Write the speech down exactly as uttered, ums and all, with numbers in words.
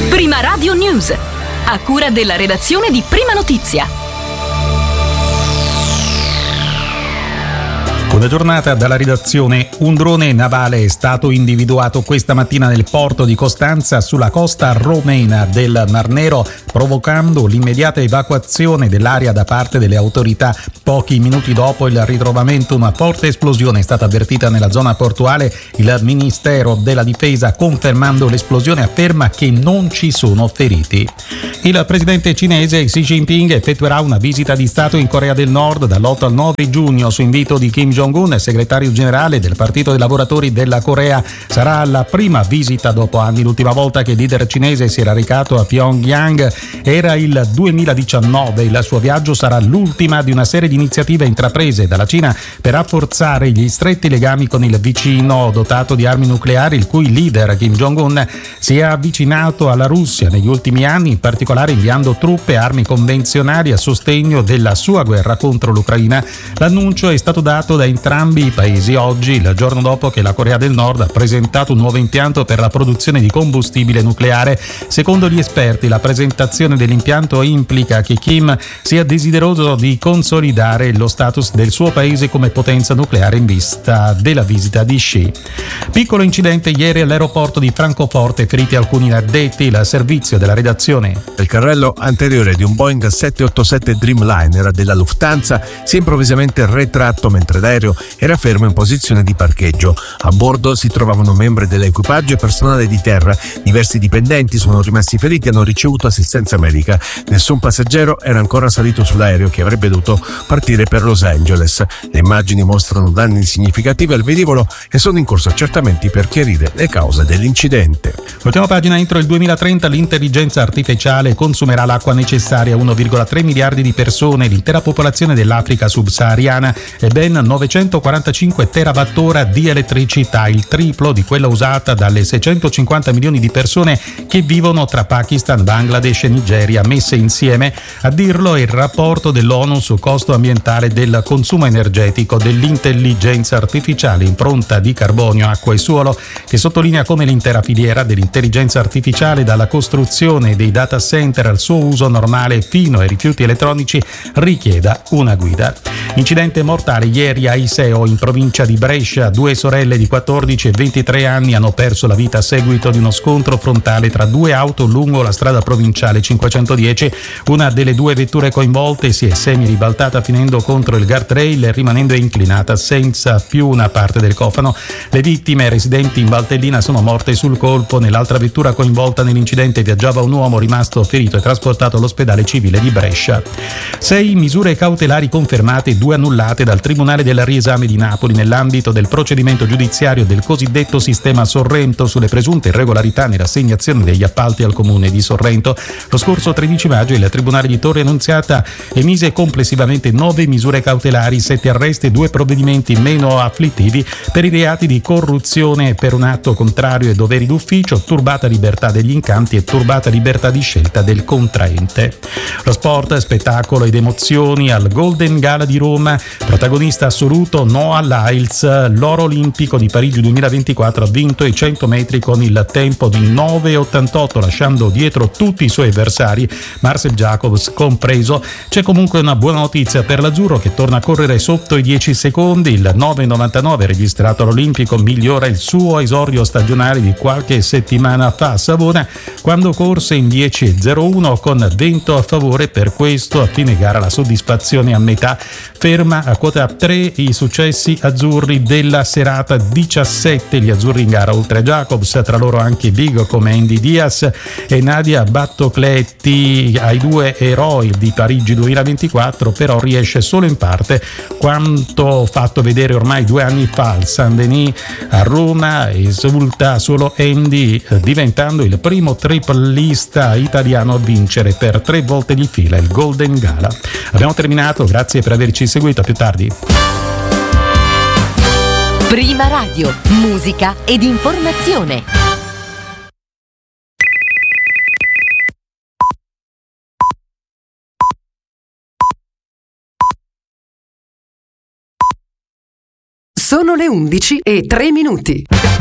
Prima Radio News, a cura della redazione di Prima Notizia. Buona giornata dalla redazione. Un drone navale è stato individuato questa mattina nel porto di Costanza sulla costa romena del Mar Nero, provocando l'immediata evacuazione dell'area da parte delle autorità. Pochi minuti dopo il ritrovamento, una forte esplosione è stata avvertita nella zona portuale. Il Ministero della Difesa, confermando l'esplosione, afferma che non ci sono feriti. Il presidente cinese Xi Jinping effettuerà una visita di Stato in Corea del Nord dall'otto al nove giugno su invito di Kim Jong-un, segretario generale del Partito dei Lavoratori della Corea. Sarà la prima visita dopo anni. L'ultima volta che il leader cinese si era recato a Pyongyang era il duemiladiciannove. Il suo viaggio sarà l'ultima di una serie di iniziative intraprese dalla Cina per rafforzare gli stretti legami con il vicino dotato di armi nucleari, il cui leader Kim Jong-un si è avvicinato alla Russia negli ultimi anni, in particolare inviando truppe e armi convenzionali a sostegno della sua guerra contro l'Ucraina. L'annuncio è stato dato da entrambi i paesi oggi, il giorno dopo che la Corea del Nord ha presentato un nuovo impianto per la produzione di combustibile nucleare. Secondo gli esperti, la presentazione dell'impianto implica che Kim sia desideroso di consolidare lo status del suo paese come potenza nucleare in vista della visita di Xi. Piccolo incidente ieri all'aeroporto di Francoforte, feriti alcuni addetti. Il servizio della redazione. Il carrello anteriore di un Boeing sette otto sette Dreamliner della Lufthansa si è improvvisamente retratto mentre l'aereo era fermo in posizione di parcheggio. A bordo si trovavano membri dell'equipaggio e personale di terra. Diversi dipendenti sono rimasti feriti e hanno ricevuto assistenza medica. Nessun passeggero era ancora salito sull'aereo, che avrebbe dovuto partire per Los Angeles. Le immagini mostrano danni significativi al velivolo e sono in corso accertamenti per chiarire le cause dell'incidente. Ultima pagina. Entro il duemilatrenta l'intelligenza artificiale consumerà l'acqua necessaria a uno virgola tre miliardi di persone, l'intera popolazione dell'Africa subsahariana, e ben novecentoquarantacinque terawattora di elettricità, il triplo di quella usata dalle seicentocinquanta milioni di persone che vivono tra Pakistan, Bangladesh e Nigeria messe insieme. A dirlo è il rapporto dell'ONU sul costo ambientale del consumo energetico dell'intelligenza artificiale, impronta di carbonio, acqua e suolo, che sottolinea come l'intera filiera dell'intelligenza artificiale, dalla costruzione dei data center al suo uso normale fino ai rifiuti elettronici, richieda una guida. Incidente mortale ieri a Iseo, in provincia di Brescia. Due sorelle di quattordici e ventitré anni hanno perso la vita a seguito di uno scontro frontale tra due auto lungo la strada provinciale cinquecentodieci. Una delle due vetture coinvolte si è semi ribaltata finendo contro il guardrail e rimanendo inclinata senza più una parte del cofano. Le vittime, residenti in Valtellina, sono morte sul colpo. Nell'altra vettura coinvolta nell'incidente viaggiava un uomo rimasto ferito e trasportato all'ospedale civile di Brescia. Sei misure cautelari confermate, due annullate dal Tribunale del Riesame di Napoli nell'ambito del procedimento giudiziario del cosiddetto sistema Sorrento sulle presunte irregolarità nell'assegnazione degli appalti al comune di Sorrento. Lo scorso tredici maggio il Tribunale di Torre Annunziata emise complessivamente nove misure cautelari, sette arresti e due provvedimenti meno afflittivi per i reati di corruzione per un atto contrario ai doveri d'ufficio, turbata libertà degli incanti e turbata libertà di scelta del contraente. Lo sport, spettacolo ed emozioni al Golden Gala di Roma. Protagonista assoluto Noah Lyles, l'oro olimpico di Parigi duemilaventiquattro, ha vinto i cento metri con il tempo di nove virgola ottantotto, lasciando dietro tutti i suoi avversari, Marcel Jacobs compreso. C'è comunque una buona notizia per l'azzurro, che torna a correre sotto i dieci secondi. Il nove virgola novantanove registrato all'Olimpico migliora il suo esordio stagionale di qualche settimana fa a Savona, quando corse in dieci virgola zero uno con vento a favore. Per questo a fine gara la soddisfazione a metà. Ferma a quota tre i successi azzurri della serata diciassette. Gli azzurri in gara, oltre a Jacobs, tra loro anche big come Andy Diaz e Nadia Battocletti. Ai due eroi di Parigi duemilaventiquattro però riesce solo in parte quanto fatto vedere ormai due anni fa al Saint-Denis a Roma. Esulta solo Andy, diventando il primo triplista italiano a vincere per tre volte di fila il Golden Gala. Abbiamo terminato, grazie per averci seguito, a più tardi. Prima Radio, musica ed informazione. Sono le undici e tre minuti.